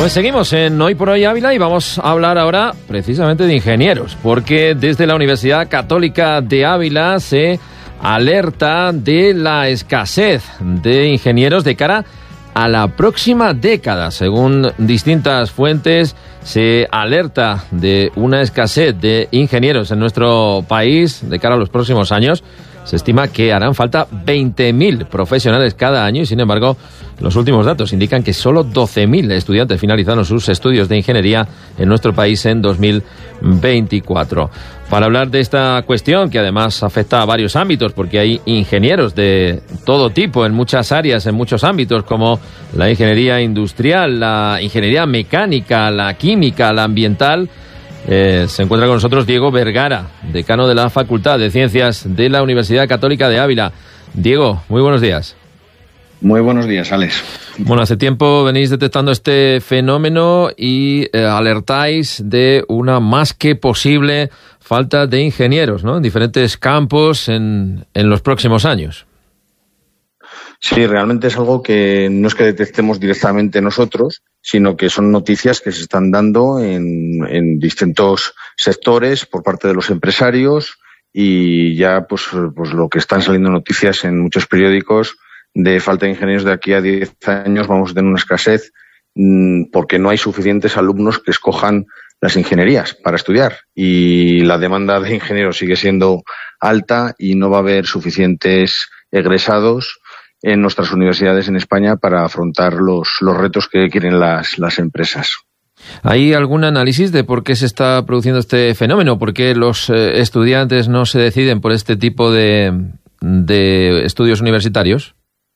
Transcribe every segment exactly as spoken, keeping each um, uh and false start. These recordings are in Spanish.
Pues seguimos en Hoy por Hoy Ávila y vamos a hablar ahora precisamente de ingenieros, porque desde la Universidad Católica de Ávila se alerta de la escasez de ingenieros de cara a la próxima década. Según distintas fuentes, se alerta de una escasez de ingenieros en nuestro país de cara a los próximos años. Se estima que harán falta veinte mil profesionales cada año y, sin embargo, los últimos datos indican que solo doce mil estudiantes finalizaron sus estudios de ingeniería en nuestro país en dos mil veinticuatro. Para hablar de esta cuestión, que además afecta a varios ámbitos, porque hay ingenieros de todo tipo en muchas áreas, en muchos ámbitos, como la ingeniería industrial, la ingeniería mecánica, la química, la ambiental. Eh, se encuentra con nosotros Diego Vergara, decano de la Facultad de Ciencias de la Universidad Católica de Ávila. Diego, muy buenos días. Muy buenos días, Alex. Bueno, hace tiempo venís detectando este fenómeno y eh, alertáis de una más que posible falta de ingenieros, ¿no?, en diferentes campos en, en los próximos años. Sí, realmente es algo que no es que detectemos directamente nosotros, sino que son noticias que se están dando en, en distintos sectores por parte de los empresarios y ya pues, pues lo que están saliendo noticias en muchos periódicos de falta de ingenieros. De aquí a diez años vamos a tener una escasez mmm, porque no hay suficientes alumnos que escojan las ingenierías para estudiar y la demanda de ingenieros sigue siendo alta y no va a haber suficientes egresados en nuestras universidades en España para afrontar los, los retos que quieren las, las empresas. ¿Hay algún análisis de por qué se está produciendo este fenómeno? ¿Por qué los eh, estudiantes no se deciden por este tipo de, de estudios universitarios?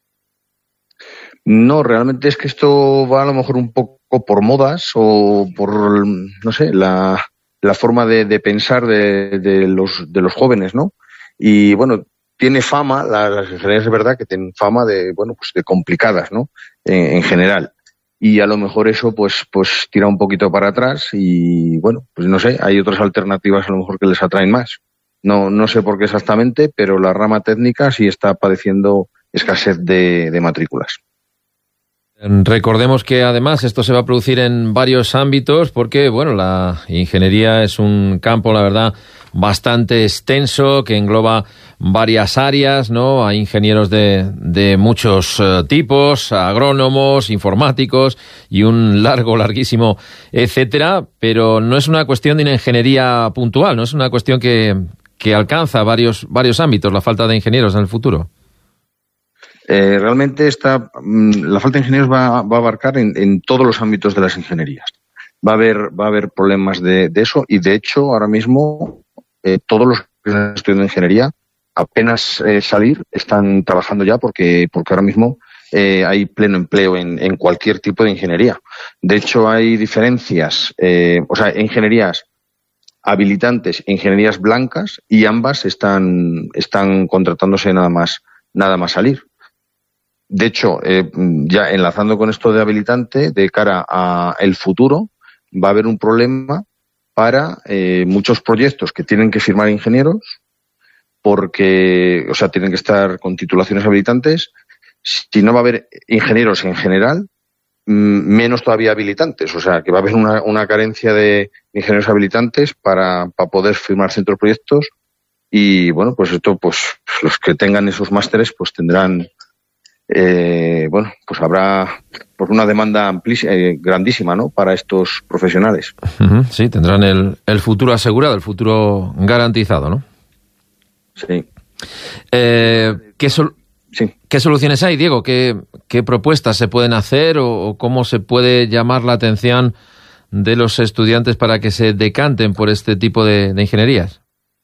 No, realmente es que esto va a lo mejor un poco por modas o por, no sé, la, la forma de, de pensar de, de, los, de los jóvenes, ¿no? Y bueno, tiene fama, la, las ingenierías es verdad que tienen fama de, bueno, pues de complicadas, ¿no? En, en general. Y a lo mejor eso, pues, pues tira un poquito para atrás y, bueno, pues no sé, hay otras alternativas a lo mejor que les atraen más. No, no sé por qué exactamente, pero la rama técnica sí está padeciendo escasez de, de matrículas. Recordemos que además esto se va a producir en varios ámbitos porque, bueno, la ingeniería es un campo, la verdad, bastante extenso que engloba varias áreas, ¿no? Hay ingenieros de, de muchos uh, tipos, agrónomos, informáticos y un largo, larguísimo, etcétera, pero no es una cuestión de una ingeniería puntual, no es una cuestión que, que alcanza varios, varios ámbitos, la falta de ingenieros en el futuro. Eh, realmente esta, la falta de ingenieros va, va a abarcar en, en todos los ámbitos de las ingenierías. Va a haber, va a haber problemas de, de eso y, de hecho, ahora mismo eh, todos los que están estudiando ingeniería, apenas eh, salir, están trabajando ya porque, porque ahora mismo eh, hay pleno empleo en, en cualquier tipo de ingeniería. De hecho, hay diferencias, eh, o sea, ingenierías habilitantes e ingenierías blancas y ambas están, están contratándose nada más, nada más salir. De hecho, eh, ya enlazando con esto de habilitante, de cara a el futuro, va a haber un problema para eh, muchos proyectos que tienen que firmar ingenieros, porque, o sea, tienen que estar con titulaciones habilitantes. Si no va a haber ingenieros en general, menos todavía habilitantes. O sea, que va a haber una, una carencia de ingenieros habilitantes para, para poder firmar centros de proyectos. Y bueno, pues esto, pues los que tengan esos másteres, pues tendrán Eh, bueno, pues habrá pues una demanda amplísima, eh, grandísima, ¿no?, para estos profesionales. Uh-huh, sí, tendrán el, el futuro asegurado, el futuro garantizado, ¿no? Sí. Eh, ¿qué, sol- sí. ¿Qué soluciones hay, Diego? ¿Qué, qué propuestas se pueden hacer o, o cómo se puede llamar la atención de los estudiantes para que se decanten por este tipo de, de ingenierías?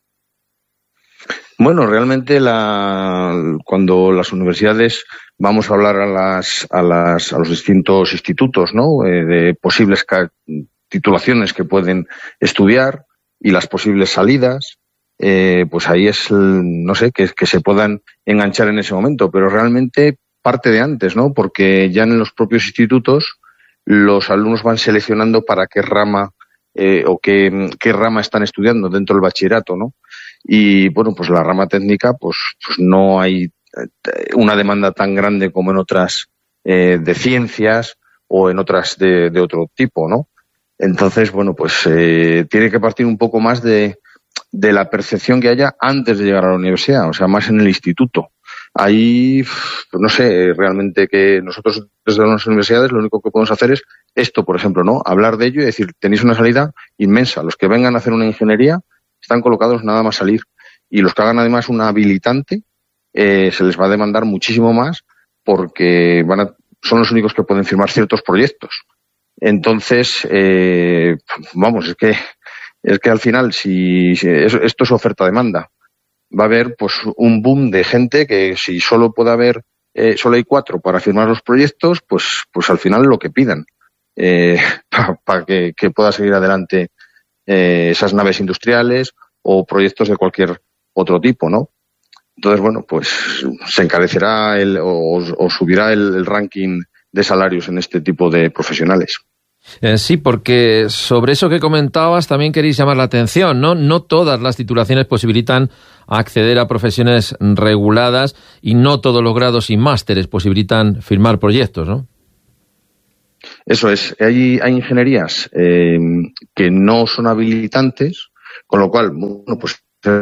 Bueno, realmente la, cuando las universidades vamos a hablar a las a las a los distintos institutos, ¿no?, eh, de posibles ca- titulaciones que pueden estudiar y las posibles salidas, eh, pues ahí es, no sé, que, que se puedan enganchar en ese momento, pero realmente parte de antes, ¿no?, porque ya en los propios institutos los alumnos van seleccionando para qué rama eh, o qué, qué rama están estudiando dentro del bachillerato, ¿no? Y bueno, pues la rama técnica, pues, pues no hay una demanda tan grande como en otras eh, de ciencias o en otras de, de otro tipo, ¿no? Entonces, bueno, pues eh, tiene que partir un poco más de, de la percepción que haya antes de llegar a la universidad, o sea, más en el instituto. Ahí, no sé, realmente que nosotros desde las universidades lo único que podemos hacer es esto, por ejemplo, ¿no? Hablar de ello y decir, tenéis una salida inmensa. Los que vengan a hacer una ingeniería están colocados nada más salir. Y los que hagan además una habilitante, eh, se les va a demandar muchísimo más porque van a, son los únicos que pueden firmar ciertos proyectos. Entonces, eh, vamos, es que, es que al final, si, si esto es oferta-demanda, va a haber pues un boom de gente que si solo puede haber, eh, solo hay cuatro para firmar los proyectos, pues, pues al final lo que pidan, eh, para pa que, que pueda seguir adelante eh, esas naves industriales o proyectos de cualquier otro tipo, ¿no? Entonces, bueno, pues se encarecerá el, o, o subirá el, el ranking de salarios en este tipo de profesionales. Eh, sí, porque sobre eso que comentabas también queréis llamar la atención, ¿no? No todas las titulaciones posibilitan acceder a profesiones reguladas y no todos los grados y másteres posibilitan firmar proyectos, ¿no? Eso es. Hay, hay ingenierías eh, que no son habilitantes, con lo cual, bueno, pues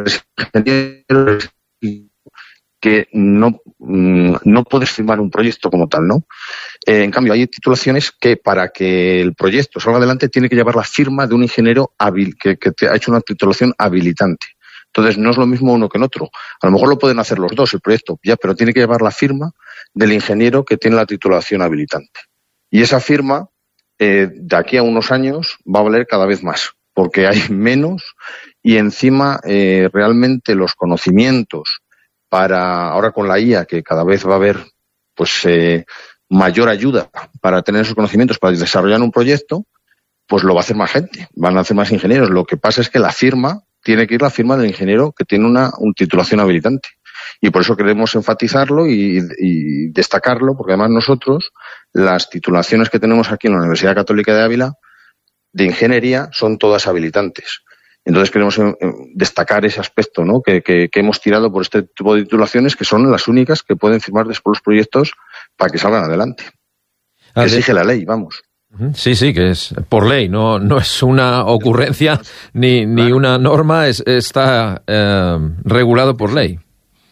que no, no puedes firmar un proyecto como tal, ¿no? Eh, en cambio, hay titulaciones que para que el proyecto salga adelante tiene que llevar la firma de un ingeniero hábil, que, que te ha hecho una titulación habilitante. Entonces, no es lo mismo uno que en otro. A lo mejor lo pueden hacer los dos, el proyecto, ya, pero tiene que llevar la firma del ingeniero que tiene la titulación habilitante. Y esa firma, eh, de aquí a unos años, va a valer cada vez más, porque hay menos y encima eh, realmente los conocimientos para, ahora con la I A, que cada vez va a haber pues eh, mayor ayuda para tener esos conocimientos, para desarrollar un proyecto, pues lo va a hacer más gente, van a hacer más ingenieros. Lo que pasa es que la firma, tiene que ir la firma del ingeniero que tiene una, una titulación habilitante. Y por eso queremos enfatizarlo y, y destacarlo, porque además nosotros, las titulaciones que tenemos aquí en la Universidad Católica de Ávila, de ingeniería, son todas habilitantes. Entonces queremos destacar ese aspecto, ¿no? Que, que, que hemos tirado por este tipo de titulaciones, que son las únicas que pueden firmar después los proyectos para que salgan adelante. Que exige la ley, vamos. Sí, sí, que es por ley, no, no es una ocurrencia ni, ni claro. una norma, es, está eh, regulado por ley.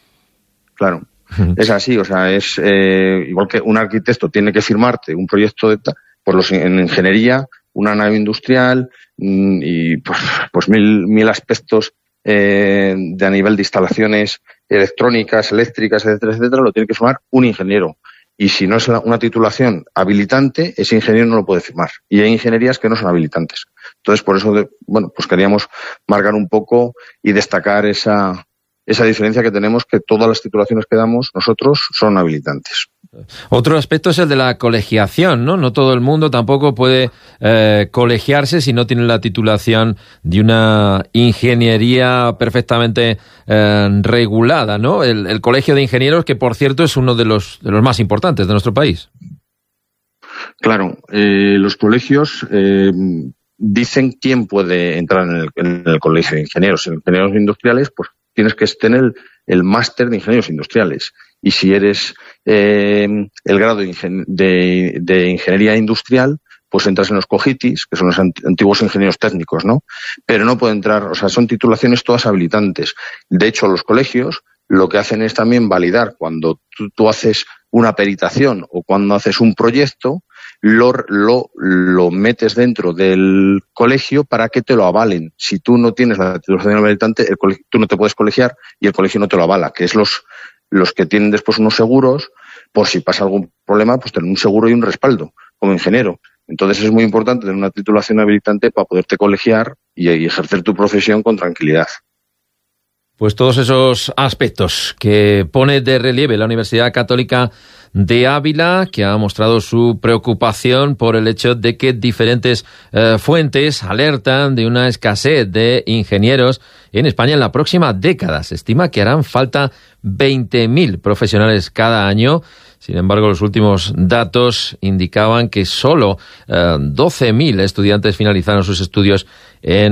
Claro, es así, o sea, es eh, igual que un arquitecto tiene que firmarte un proyecto de por los en ingeniería, una nave industrial y pues, pues mil, mil aspectos eh, de a nivel de instalaciones electrónicas, eléctricas, etcétera, etcétera, lo tiene que firmar un ingeniero. Y si no es una titulación habilitante, ese ingeniero no lo puede firmar. Y hay ingenierías que no son habilitantes. Entonces, por eso, bueno, pues queríamos marcar un poco y destacar esa, esa diferencia que tenemos, que todas las titulaciones que damos nosotros son habilitantes. Otro aspecto es el de la colegiación, ¿no? No todo el mundo tampoco puede eh, colegiarse si no tiene la titulación de una ingeniería perfectamente eh, regulada, ¿no? El, el Colegio de Ingenieros, que por cierto es uno de los, de los más importantes de nuestro país. Claro, eh, los colegios eh, dicen quién puede entrar en el, en el Colegio de Ingenieros. En ingenieros industriales, pues tienes que tener el, el máster de ingenieros industriales. Y si eres eh, el grado de, ingen de, de ingeniería industrial, pues entras en los COGITIS, que son los antiguos ingenieros técnicos, ¿no? Pero no puede entrar, o sea, son titulaciones todas habilitantes. De hecho, los colegios lo que hacen es también validar cuando tú, tú haces una peritación o cuando haces un proyecto, lo, lo, lo metes dentro del colegio para que te lo avalen. Si tú no tienes la titulación habilitante, el colegio, tú no te puedes colegiar y el colegio no te lo avala, que es los los que tienen después unos seguros, por si pasa algún problema, pues tener un seguro y un respaldo como ingeniero. Entonces es muy importante tener una titulación habilitante para poderte colegiar y, y ejercer tu profesión con tranquilidad. Pues todos esos aspectos que pone de relieve la Universidad Católica de Ávila, que ha mostrado su preocupación por el hecho de que diferentes eh, fuentes alertan de una escasez de ingenieros en España en la próxima década. Se estima que harán falta veinte mil profesionales cada año. Sin embargo, los últimos datos indicaban que solo eh, doce mil estudiantes finalizaron sus estudios en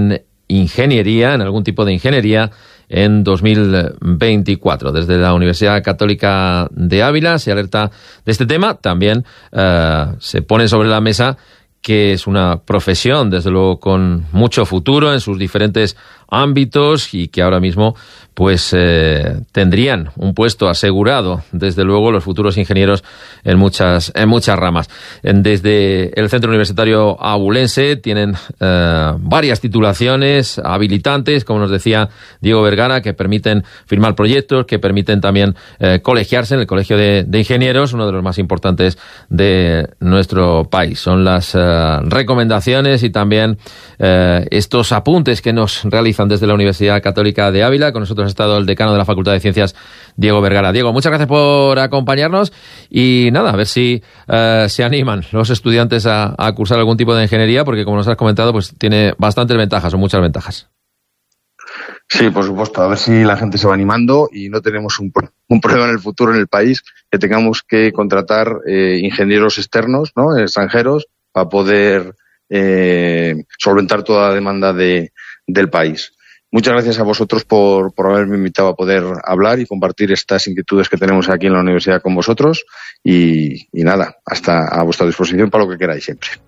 ingeniería, en algún tipo de ingeniería, en dos mil veinticuatro. Desde la Universidad Católica de Ávila se alerta de este tema. También eh, se pone sobre la mesa que es una profesión, desde luego, con mucho futuro en sus diferentes ámbitos y que ahora mismo pues eh, tendrían un puesto asegurado, desde luego, los futuros ingenieros en muchas en muchas ramas. Desde el Centro Universitario Abulense tienen eh, varias titulaciones habilitantes, como nos decía Diego Vergara, que permiten firmar proyectos, que permiten también eh, colegiarse en el Colegio de, de Ingenieros, uno de los más importantes de nuestro país. Son las eh, recomendaciones y también eh, estos apuntes que nos realizan desde la Universidad Católica de Ávila. Con nosotros ha estado el decano de la Facultad de Ciencias, Diego Vergara. Diego, muchas gracias por acompañarnos y nada, a ver si eh, se animan los estudiantes a, a cursar algún tipo de ingeniería, porque como nos has comentado, pues tiene bastantes ventajas o muchas ventajas. Sí, por supuesto, a ver si la gente se va animando y no tenemos un, un problema en el futuro en el país, que tengamos que contratar eh, ingenieros externos, ¿no?, extranjeros, para poder eh, solventar toda la demanda de, del país. Muchas gracias a vosotros por, por haberme invitado a poder hablar y compartir estas inquietudes que tenemos aquí en la universidad con vosotros y, y nada, hasta a vuestra disposición para lo que queráis siempre.